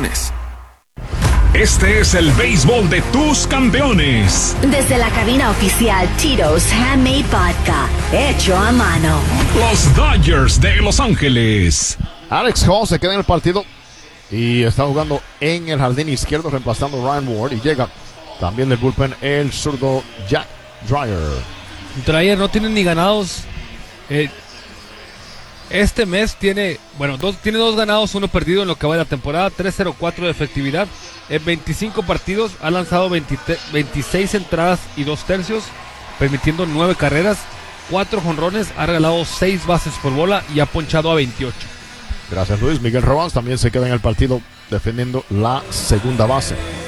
campeones. Este es el béisbol de tus campeones. Desde la cabina oficial Tito's Handmade Vodka, hecho a mano. Los Dodgers de Los Ángeles. Alex Hall se queda en el partido y está jugando en el jardín izquierdo reemplazando a Ryan Ward. Y llega también del bullpen el zurdo Jack Dreyer. Dreyer no tiene ni ganados. Este mes tiene dos ganados, uno perdido en lo que va de la temporada, 3.04 de efectividad. En 25 partidos ha lanzado 26 entradas y 2 tercios, permitiendo 9 carreras, 4 jonrones, ha regalado 6 bases por bola y ha ponchado a 28. Gracias, Luis. Miguel Rojas también se queda en el partido defendiendo la segunda base.